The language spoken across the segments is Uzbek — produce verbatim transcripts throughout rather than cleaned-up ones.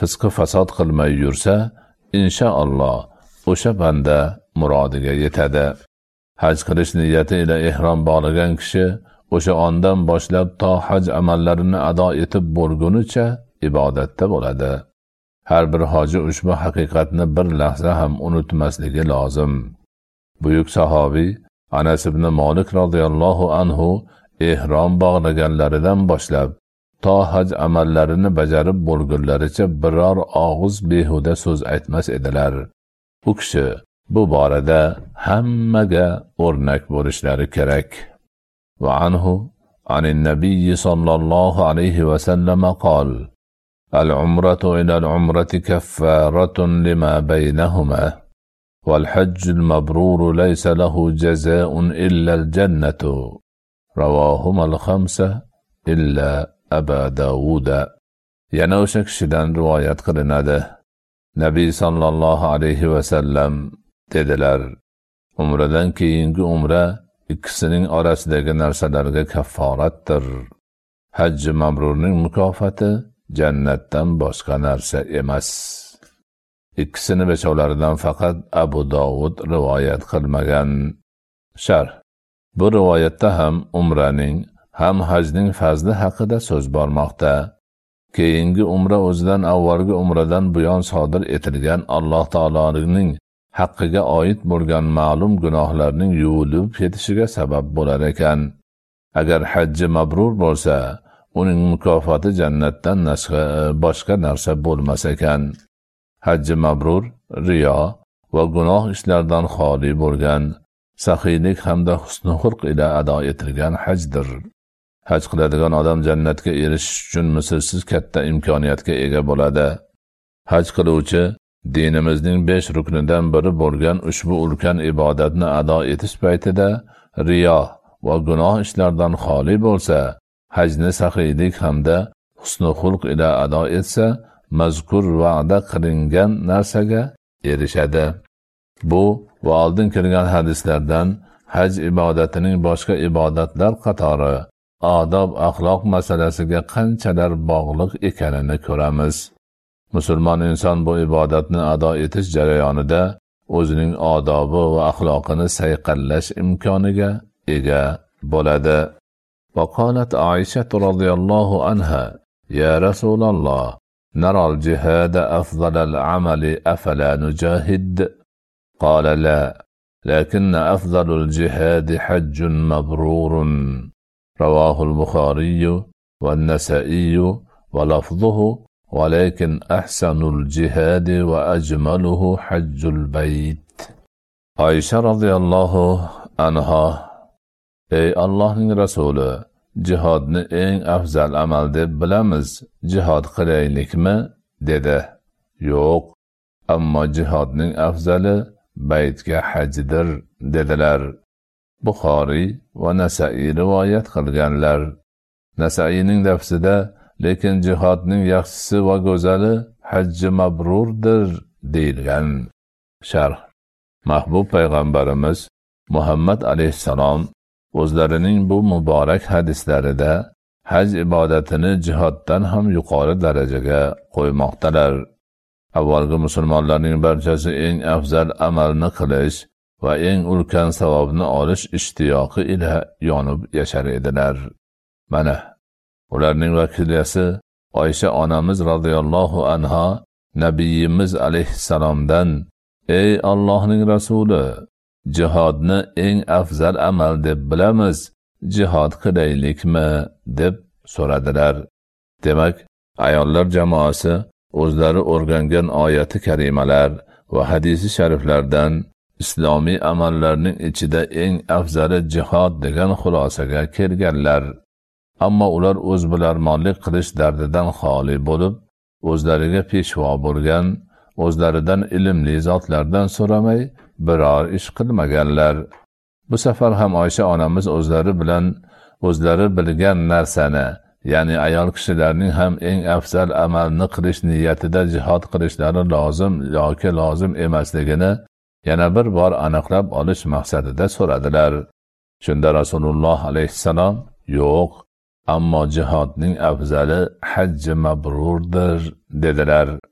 fisqi fasod qilmay yursa, inshaalloh o'sha banda murodiga yetadi. Haj qilish niyati ila ihrom bog'lagan kishi o'sha ondan boshlab to haj amallarini ado etib bo'lgunicha ibodatda bo'ladi. Har bir hoji ushbu haqiqatni bir lahza ham unutmasligi lozim. Buyuk sahobiy Anas ibn Malik radhiyallohu anhu ihrom bog'laganlaridan boshlab to haj amallarini bajarib bo'lgunlaricha biror og'iz behuda so'z aytmas edilar. U kishi bu borada hammaga o'rnak bo'lishlari kerak. Va anhu anin nabiy sallallohu alayhi va sallam qol: al-umratu ila al-umrati kaffaratun lima baynahuma wal hajjul mabrur laysa lahu jazaa'un illa al-jannatu. Ravahuma al-khamsa illa Abu Dawud. Yana o'sha kishidan rivoyat qilinadi. Nabiy sallallohu alayhi va sallam dedilar: umradan keyingi umra ikkisining orasidagi narsalarga kafforatdir. Hajj mabrurning mukofoti jannatdan boshqa narsa emas. Ikkisini beshovlaridan faqat Abu Dawud rivoyat qilmagan. Sharh: bu rivoyatda ham umraning ham hajning fazli haqida so'z bormoqda. Keyingi umra o'zidan avvalgi umradan buyon sodir etilgan Alloh taoloning haqqiga oid bo'lgan ma'lum gunohlarning yuvilib ketishiga sabab bo'lar ekan. Agar hajji mabrur bo'lsa, uning mukofoti jannatdan boshqa narsa bo'lmas ekan. Hajji mabrur riyo va gunoh ishlardan xoli bo'lgan, saxiylik hamda husn xulq ila ado etilgan hajdir. Haj qiladigan odam jannatga erishish uchun mislsiz katta imkoniyatga ega bo'ladi. Haj qiluvchi dinimizning besh ruknidan biri bo'lgan ushbu ulkan ibodatni ado etish paytida riyo va gunoh ishlardan xoli bo'lsa, hajni saxiylik hamda husn xulq ila ado etsa, mazkur va'da qilingan narsaga erishadi. Bu va oldin kelgan hadislardan haj ibodatining boshqa ibodatlar qatori odob axloq masalasiga qanchalar bog'liq ekanini ko'ramiz. Musulmon inson bu ibodatni ado etish jarayonida o'zining odobi va axloqini sayqallash imkoniga ega bo'ladi. Va qolat Aisha radhiyallohu anha: ya Rasululloh, nara al-jihad afdal al-amali afala nujahid? Qala la, lakin afdal al-jihad hajjun mabrurun. رواه البخاري والنسائي ولفظه ولكن أحسن الجهاد وأجمله حج البيت. عائشة رضي الله عنها: ey Allohning rasuli, jihodni eng afzal amal deb bilamiz, jihod qilaylikmi dedi. Yo'q, ammo jihodning afzali baytga hajdir dedilar. Buxoriy va Nasa'iy rivoyat qilganlar. Nasaiyning lafzida lekin jihodning yaxshisi va go'zali hajji mabrurdir deyilgan. Sharh: Mahbub payg'ambarimiz Muhammad alayhissalom o'zlarining bu muborak hadislarida haj ibodatini jihoddan ham yuqori darajaga qo'ymoqdalar. Avvalgi musulmonlarning barchasi eng afzal amalni qilish va eng ulkan savobni olish ishtiyoqi ila yonib yashar edilar. Mana ularning vakilasi Oysha onamiz radhiyallohu anha Nabiyimiz alayhissalomdan: ey Allohning rasuli, jihodni eng afzal amal deb bilamiz, jihod qilaylikmi deb so'radilar. Demak, ayollar jamoasi o'zlari o'rgangan oyati karimalar va hadisi shariflardan islomiy amallarning ichida eng afzali jihod degan xulosaga kelganlar. Ammo ular o'z bilarmonlik qilish dardidan xoli bo'lib, o'zlariga peshvo bo'lgan, o'zlaridan ilmli zotlardan so'ramay biror ish qilmaganlar. Bu safar ham Oysha onamiz o'zlari bilan o'zlari bilgan narsani, ya'ni ayol kishilarning ham eng afzal amalni qilish niyatida jihod qilishlari lozim yoki lozim emasligini yana bir bor aniqlab olish maqsadida so'radilar. Shunda Rasululloh alayhissalom: yo'q, ammo jihodning afzali hajji mabrurdir dedilar.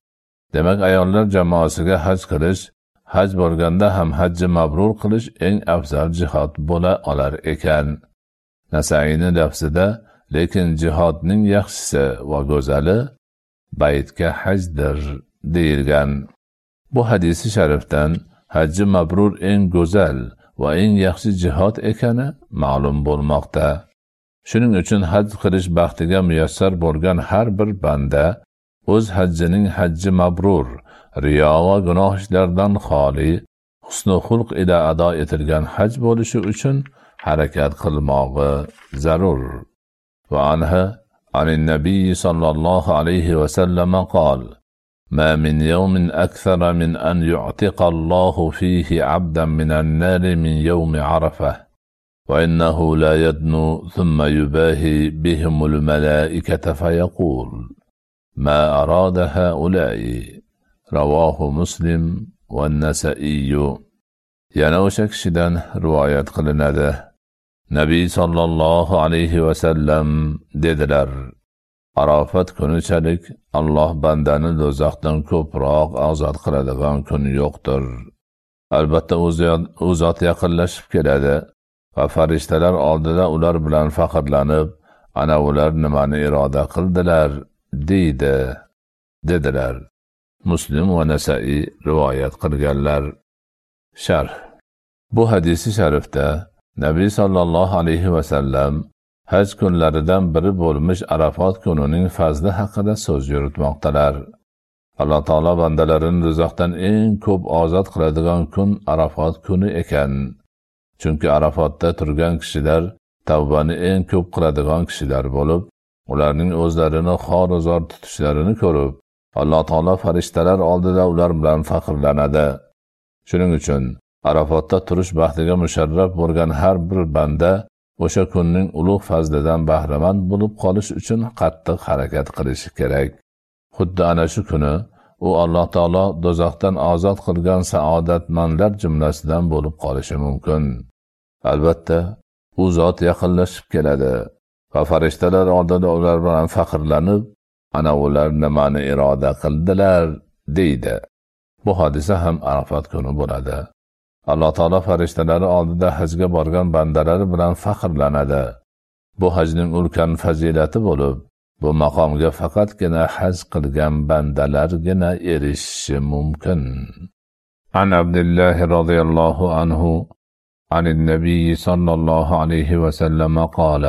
Demak, ayollar jamoasiga haj qilish, haj bo'lganda ham hajji mabrur qilish eng afzal jihod bo'la olar ekan. Nasaining lafzida, lekin jihodning yaxshisi va go'zali baytga hajdir deyilgan. Bu hadisi sharifdan hajji mabrur eng go'zal va eng yaxshi jihod ekani ma'lum bo'lmoqda. Shuning uchun haj qilish baxtiga muyassar bo'lgan har bir banda o'z hajjining hajji mabrur, riyo va gunoh ishlardan xoli, husn xulq ila ado etilgan haj bo'lishi uchun harakat qilmog'i zarur. Va anha anin nabiy sallallohu alayhi va sallam qol: "Ma min yawmin akthara min an yu'tiqa Allahu fihi 'abdan min an-nar min yawmi Arafah." وإنه لا يدنو ثم يباهي بهم الملائكة فيقول: ما أراد هؤلاء؟ رواه مسلم والنسائي. yana o'sha kishidan rivoyat qilinadi. Nabiy sallallohu alayhi va sallam dedilar: Arafat kunichalik Alloh bandani do'zaxdan ko'proq ozod qiladigan kun yo'qdir. Albatta u zot yaqinlashib keladi va farishtalar oldida ular bilan faxrlanib, ana ular nimani iroda qildilar deydi dedilar. Muslim va Nasai rivoyat qilganlar. Sharh. Bu hadisi sharifda Nabiy sallallohu alayhi va sallam haj kunlaridan biri bo'lmish Arafat kunining fazli haqida so'z yuritmoqdalar. Alloh taolo bandalarini do'zaxdan eng ko'p ozod qiladigan kun Arafat kuni ekan. Chunki Arafatda turgan kishilar tavbani eng ko'p qiladigan kishilar bo'lib, ularning o'zlarini xor-zor tutishlarini ko'rib, Alloh taolo farishtalar oldida ular bilan faxrlanadi. Shuning uchun Arafatda turish baxtiga musharraf bo'lgan har bir banda o'sha kunning ulug' fazlidan bahramand bo'lib qolish uchun qattiq harakat qilishi kerak. Xuddi ana shu kuni u Alloh taolo do'zaxdan ozod qilgan saodatmandlar jumlasidan bo'lib qolishi mumkin. Albatta, u zot yaqinlashib keladi va farishtalar oldida ular bilan faxrlanib, ana ular nimani iroda qildilar deydi. Bu hodisa ham Arafat kuni bo'ladi. Alloh taolo farishtalari oldida hajga borgan bandalari bilan faxrlanadi. Bu hajning ulkan fazilati bo'lib, bu maqomga faqatgina haj qilgan bandalargina erishishi mumkin. An Abdullah radhiyallohu anhu عن النبي صلى الله عليه وسلم قال: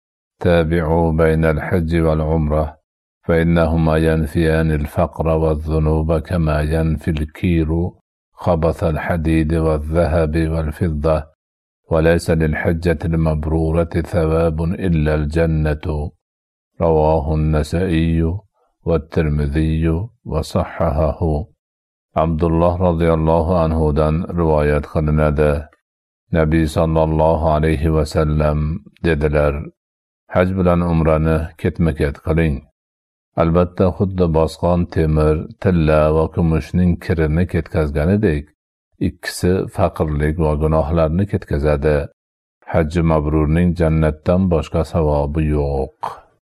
تابعوا بين الحج والعمرة فإنهما ينفيان الفقر والذنوب كما ينفي الكير خبث الحديد والذهب والفضة، وليس للحجة المبرورة ثواب إلا الجنة. رواه النسائي والترمذي وصححه. عبد الله رضي الله عنه دان رواية قلنده. Nabiy sallallohu alayhi va sallam dedilar: Haj bilan umrani ketma-ket qiling. Albatta xuddi bosqon temir, tilla va kumushning kirini ketkazganidek, ikkisi faqirlik va gunohlarni ketkazadi. Haj mabrurning jannatdan boshqa savobi yo'q.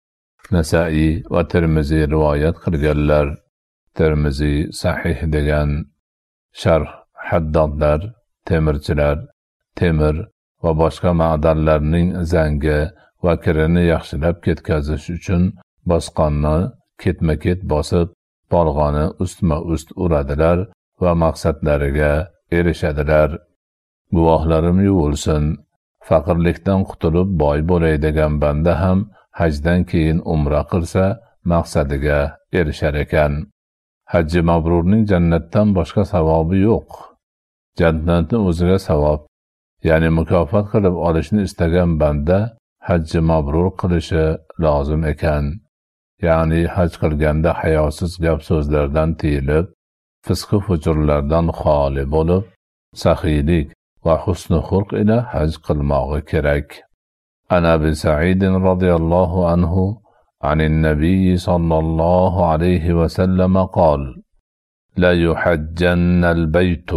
Nasai va Tirmiziy rivoyat qilganlar. Tirmiziy sahih degan. Sharh: haddodlar, temirchilar temir va boshqa ma'danlarning zangi va kirini yaxshilab ketkazish uchun bosqonni ketma-ket bosib, bolg'oni ustma-ust uradilar va maqsadlariga erishadilar. Guvohlarim yuvilsin, faqirlikdan qutulib boy bo'lay degan banda ham hajdan keyin umra qilsa maqsadiga erishar ekan. Hajji mabrurning jannatdan boshqa savobi yo'q. Jannatni o'ziga savob, ya'ni mukofot qilib olishni istagan banda hajji mabrur qilishi lozim ekan. Ya'ni haj qilganda hayosiz gap so'zlardan tiyilib, fisq va fujurlardan xoli bo'lib, saxiylik va husn xulq ila haj qilmog'i kerak. Ana Abi Sa'id radhiyallohu anhu عن النبي صلى الله عليه وسلم قال: لا يحجن البيت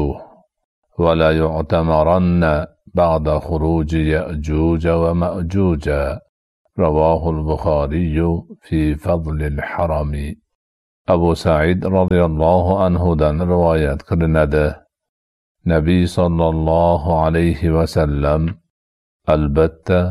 ولا يعتمرن بعد خروج يأجوج ومأجوج. رواه البخاري في فضل الحرم. Abu Sa'id radhiyallohu anhudan rivoyat qilinadi. Nabiy sallallohu alayhi va sallam albatta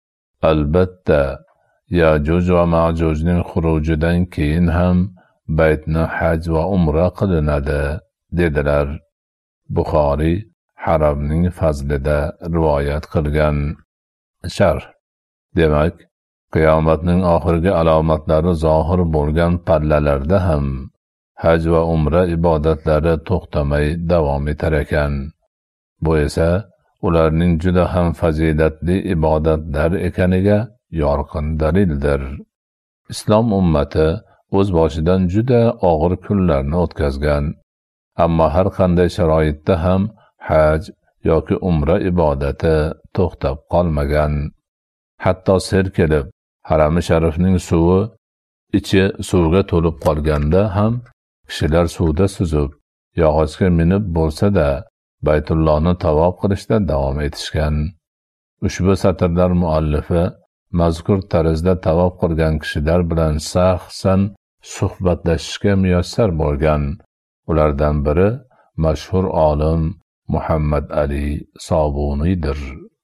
albatta Yajuj va Ma'jujning xurujidan keyin ham baytni haj va umra qilinadi dedilar. Buxoriy haramning fazlida rivoyat qilgan. Sharh. Demak, qiyomatning oxirgi alomatlari zohir bo'lgan pallalarda ham haj va umra ibodatlari to'xtamay davom etar ekan. Bu esa ularning juda ham fazilatli ibodatlar ekaniga yorqin dalildir. Islom ummati o'z boshidan juda og'ir kunlarni o'tkazgan, ammo har qanday sharoitda ham haj yoki umra ibodati to'xtab qolmagan. Hatto sel kelib, harami sharifning suvi ichi suvga to'lib qolganda ham kishilar suvda suzib, yog'ochga minib bo'lsa-da, Baytullohni tavof qilishda davom etishgan. Ushbu satrlar muallifi mazkur tarzda tavof qilgan kishilar bilan shaxsan suhbatlashishga muyassar bo'lgan. Ulardan biri mashhur olim Muhammad Ali Sobuniydir.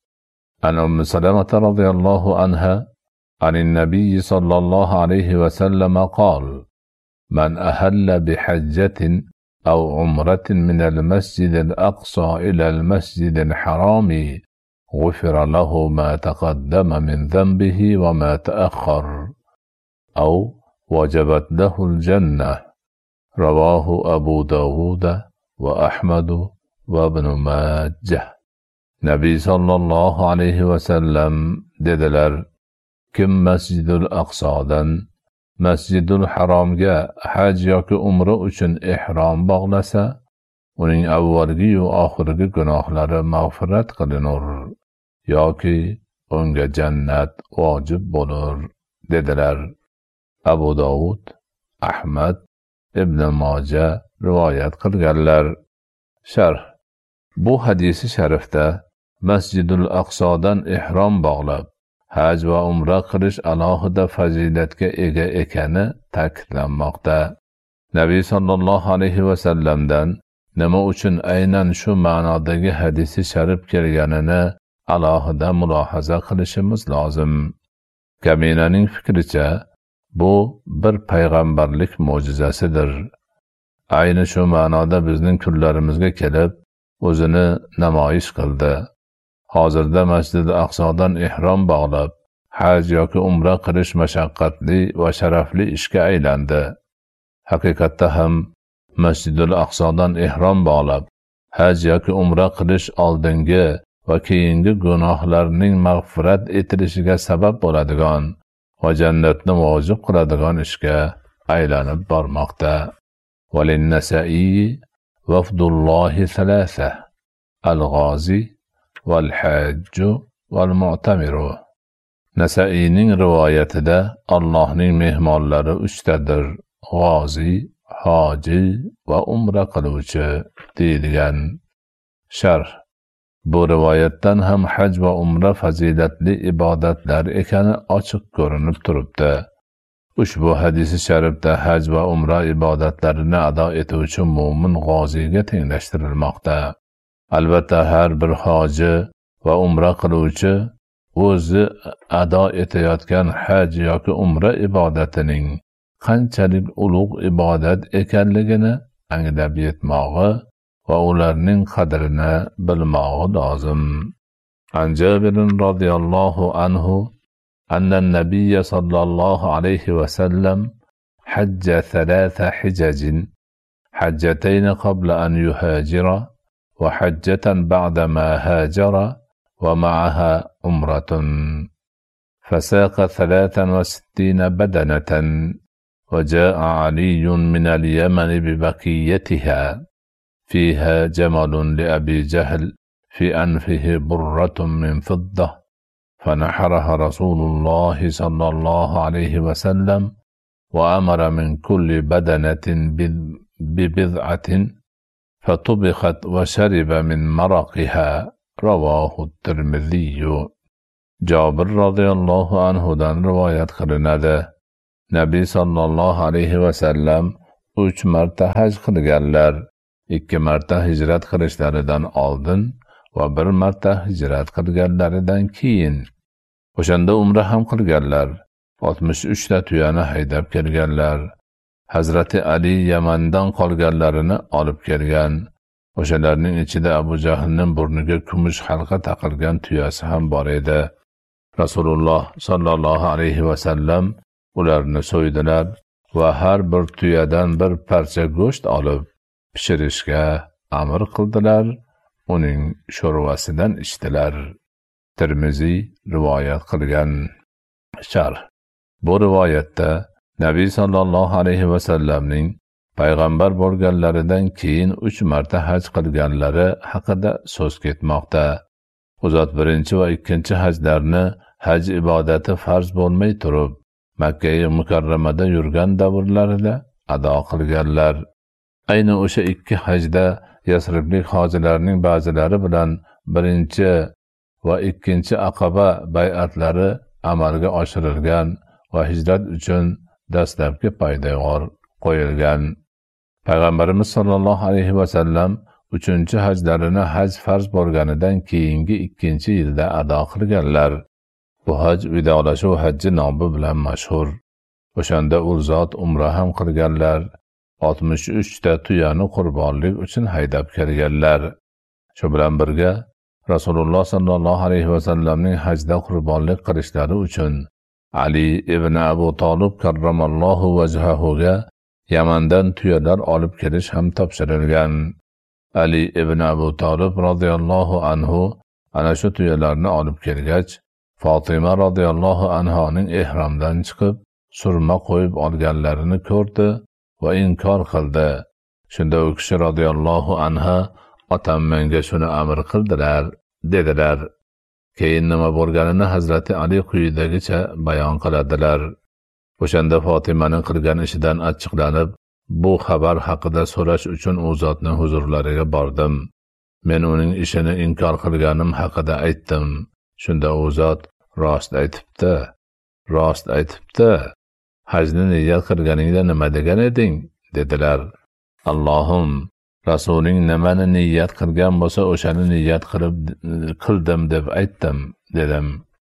An Ummu Salamah radhiyallohu anha عن النبي صلى الله عليه وسلم قال: من أهل بحجة أو عمرة من المسجد الأقصى إلى المسجد الحرام غفر له ما تقدم من ذنبه وما تأخر أو وجبت له الجنة. رواه أبو داود وأحمد وابن ماجه. Nabiy sallallohu alayhi va sallam dedilar: Kim Masjidul Aqsodan Masjidul Haromga haj yoki umra uchun ihrom bog'lasa, uning avvalgi va oxirgi gunohlari mag'firat qilinur yoki unga jannat vojib bo'lur dedilar. Abu Dovud, Ahmad, Ibn Moja rivoyat qilganlar. Sharh. Bu hadisi sharifda Masjidul Aqsodan ihrom bog'lab haj va umra qilish alohida fazilatga ega ekani ta'kidlanmoqda. Nabiy sallallohu alayhi va sallamdan nima uchun aynan shu ma'nodagi hadisi sharif kelganini alohida mulohaza qilishimiz lozim. Kaminaning fikricha, bu bir payg'ambarlik mo'jizasidir. Ayni shu ma'noda bizning kunlarimizga kelib, o'zini namoyish qildi. Hozirda Masjid Aqsodan ihrom bog'lab, haj yoki umra qilish mashaqqatli va sharafli ishga aylandi. Haqiqatda ham Masjidul Aqsodan ihrom bog'lab, haj yoki umra qilish oldingi va keyingi gunohlarning mag'firat etilishiga sabab bo'ladigan va jannatni vojib qiladigan ishga aylanib bormoqda. Walin-Nasa'i wafdullohi thalatha al-g'ozi wal-hajju wal-mu'tamiru. Nasaining rivoyatida Allohning mehmonlari uchtadir: g'ozi, hoji va umra qiluvchi deyilgan. Sharh. Bu rivoyatdan ham haj va umra fazilatli ibodatlar ekani ochiq ko'rinib turibdi. Ushbu hadisi sharifda haj va umra ibodatlarini ado etuvchi mo'min g'oziga tenglashtirilmoqda. Albatta har bir hoji va umra qiluvchi o'zi ado etayotgan haj yoki umra ibodatining qanchalik ulug' ibodat ekanligini anglab yetmog'i va ularning qadrini bilmog'i lozim. An Jabir radhiyallohu anhu أن النبي صلى الله عليه وسلم حج ثلاث حجج، حجتين قبل أن يهاجر وحجة بعدما هاجر ومعها عمرة، فساق ثلاثا وستين بدنة. وجاء علي من اليمن ببقيتها فيها جمل لأبي جهل في أنفه برة من فضة، فنحرها رسول الله صلى الله عليه وسلم وأمر من كل بدنة ببضعة فطبخت وشرب من مرقها. رواه الترمذي. Jabir radhiyallohu anhudan rivoyat qilinadi. Nabiy sallallohu alayhi va sallam uch marta haj qilganlar. ikki marta hijrat qilishlaridan oldin va bir marta hijrat qilganlaridan keyin. O'shanda umra ham qilganlar. oltmish uch ta tuyani haydab kelganlar. Hazrati Ali Yamandan qolganlarini olib kelgan. O'shalarning ichida Abu Jahlning burniga kumush halqa taqilgan tuyasi ham bor edi. Rasululloh sallallohu alayhi va sallam ularni so'ydilar va har bir tuyadan bir parcha go'sht olib pishirishga amr qildilar. Uning sho'rvasidan ichdilar. Tirmiziy rivoyat qilgan. Sharh. Bu rivoyatda Nabiy sallallohu alayhi va sallamning payg'ambar bo'lganlaridan keyin uch marta haj qilganlari haqida so'z ketmoqda. U zot birinchi va ikkinchi hajlarni haj ibodati farz bo'lmay turib, Makka-i Mukarramada yurgan davrlarida ado qilganlar. Ayni o'sha ikki hajda Yasriblik hojilarning ba'zilari bilan birinchi va ikkinchi Aqaba bay'atlari amalga oshirilgan va hijrat uchun dastlabki poydevor qo'yilgan. Payg'ambarimiz sollallohu alayhi va sallam uchinchi hajlarini haj farz bo'lganidan keyingi ikkinchi yilda ado qilganlar. Bu haj vidolashuv hajji nomi bilan mashhur. O'shanda u zot umra ham qilganlar. oltmish uch ta tuyani qurbonlik uchun haydab kelganlar. Shu bilan birga Rasululloh sallallohu alayhi va sallamning hajda qurbonlik qilishlari uchun Ali ibn Abu Talib karramallohu vajhahuga Yamandan tuyalar olib kelish ham topshirilgan. Ali ibn Abu Talib radhiyallohu anhu ana shu tuyalarni olib kelgach, Fatima radhiyallohu anhoning ehromdan chiqib, surma qo'yib olganlarini ko'rdi va inkor qildi. Shunda u kishi radhiyallohu anha, otam menga shuni amr qildilar, dedilar. Keyin nima bo'lganini Hazrati Ali quyidagicha bayon qiladilar. O'shanda Fotimaning qilgan ishidan achchiqlanib, bu xabar haqida so'rash uchun u zotning huzurlariga bordim. Men uning ishini inkor qilganim haqida aytdim. Shunda u zot rost aytibdi. Rost aytibdi. Hajni niyat qilganingda nima degan eding? dedilar. Allohim, Rasuling nimani niyat qilgan bo'lsa, o'shani niyat qilib qildim deb aytdim, dedim.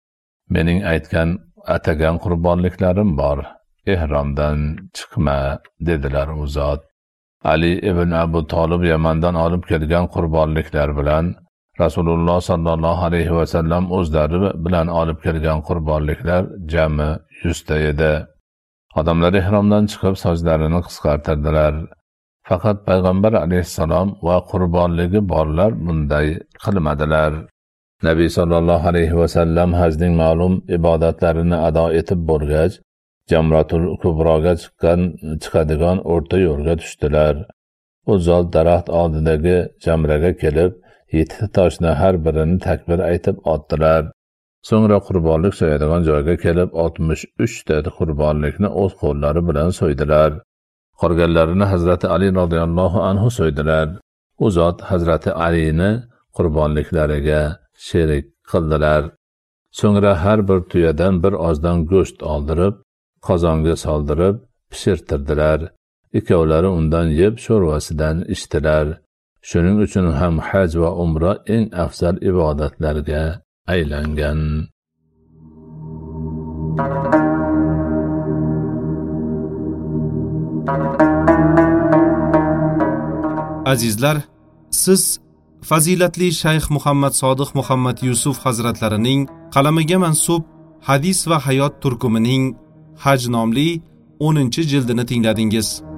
Mening aytgan atagan qurbonliklarim bor. Ehromdan chiqma, dedilar u zot. Ali ibn Abu Talib Yamandan olib kelgan qurbonliklar bilan Rasululloh sallallohu alayhi va sallam o'zlari bilan olib kelgan qurbonliklar jami yuz ta edi. Odamlar ehromdan chiqib sochlarini qisqartirdilar. Faqat payg'ambar alayhissalom va qurbonligi borlar bunday qilmadilar. Nabiy sallallohu alayhi va sallam hajning ma'lum ibodatlarini ado etib bo'lgach, Jamratul Kubroga chiqqan chiqadigan o'rta yo'lga tushdilar. U zot daraxt oldidagi jamraga kelib, yetti toshni har birini takbir aytib otdilar. So'ngra qurbonlik so'yadigan joyga kelib, oltmish uch ta qurbonlikni o'z qo'llari bilan so'ydilar. Qolganlarini Hazrati Ali radhiyallohu anhu so'ydilar. U zot Hazrati Alini qurbonliklariga sherik qildilar. So'ngra har bir tuyadan bir ozdan go'sht oldirib, qozonga soldirib pishirtirdilar. Ikkovlari undan yeb sho'rvasidan ichdilar. Shuning uchun ham haj va umra eng afzal ibodatlarga aylangan. Azizlar, siz fazilatli Shayx Muhammad Sodiq Muhammad Yusuf hazratlarining qalamiga mansub Hadis va hayot turkumining Haj nomli o'ninchi jildini tingladingiz.